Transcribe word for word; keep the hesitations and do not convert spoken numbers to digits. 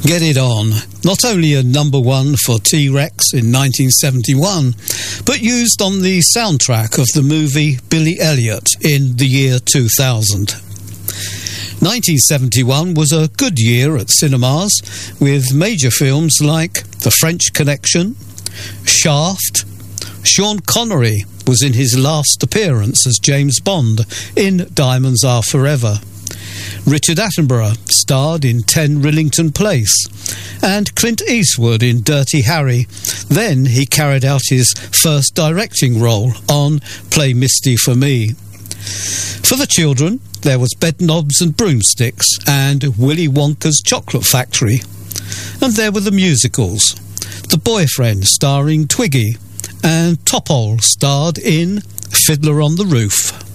Get It On, not only a number one for T-Rex in nineteen seventy-one, but used on the soundtrack of the movie Billy Elliot in the year two thousand. nineteen seventy-one was a good year at cinemas, with major films like The French Connection, Shaft. Sean Connery was in his last appearance as James Bond in Diamonds Are Forever. Richard Attenborough starred in ten Rillington Place, and Clint Eastwood in Dirty Harry. Then he carried out his first directing role on Play Misty for Me. For the children, there was Bedknobs and Broomsticks and Willy Wonka's Chocolate Factory. And there were the musicals, The Boyfriend starring Twiggy, and Topol starred in Fiddler on the Roof.